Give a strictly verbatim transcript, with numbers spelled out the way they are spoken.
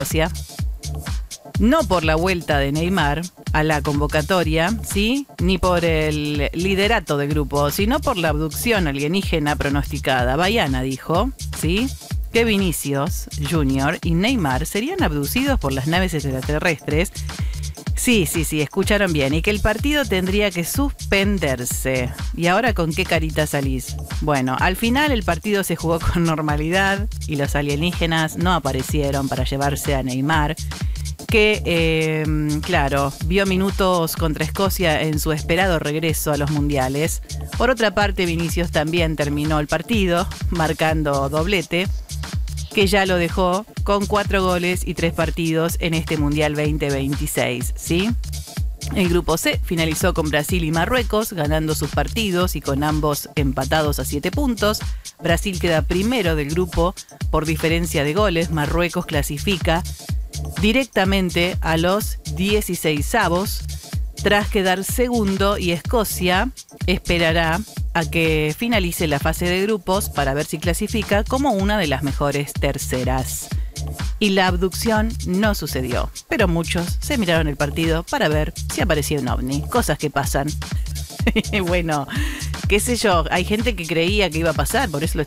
Escocia, no por la vuelta de Neymar a la convocatoria, ¿sí? Ni por el liderato del grupo, sino por la abducción alienígena pronosticada. Baiana dijo, ¿sí?, que Vinicius Junior y Neymar serían abducidos por las naves extraterrestres. Sí, sí, sí, escucharon bien. Y que el partido tendría que suspenderse. ¿Y ahora con qué carita salís? Bueno, al final el partido se jugó con normalidad y los alienígenas no aparecieron para llevarse a Neymar, que, eh, claro, vio minutos contra Escocia en su esperado regreso a los mundiales. Por otra parte, Vinicius también terminó el partido, marcando doblete, que ya lo dejó con cuatro goles y tres partidos en este Mundial veinte veintiséis, ¿sí? El grupo C finalizó con Brasil y Marruecos, ganando sus partidos y con ambos empatados a siete puntos. Brasil queda primero del grupo por diferencia de goles. Marruecos clasifica directamente a los dieciseisavos tras quedar segundo, y Escocia esperará a que finalice la fase de grupos para ver si clasifica como una de las mejores terceras. Y la abducción no sucedió, pero muchos se miraron el partido para ver si aparecía un ovni, cosas que pasan. Bueno, qué sé yo, hay gente que creía que iba a pasar, por eso lo